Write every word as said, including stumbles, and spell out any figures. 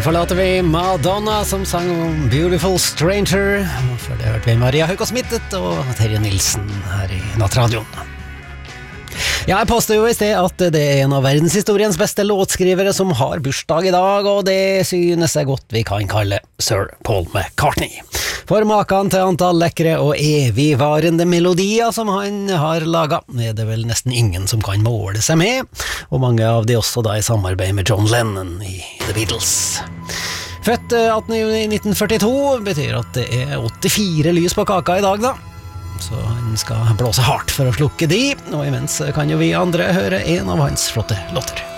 forlater vi Madonna som sang om Beautiful Stranger. Før det hørte vi Maria Hauk og Smittet og Terje Nilsen her i Nattradioen. Ja, jeg påstod jo i sted at det er en av verdenshistoriens beste låtskrivere som har bursdag i dag, og det synes jeg godt vi kan kalle Sir Paul McCartney. For maken til antall lekre og evigvarende melodier som han har laget, er det vel nesten ingen som kan måle seg med, og mange av de også da i samarbeid med John Lennon i The Beatles. Født attende juni nitten førtito betyr at det er åttifire lys på kaka i dag da. Så han skal blåse hardt for å slukke de, og imens kan jo vi andre høre en av hans flotte låter.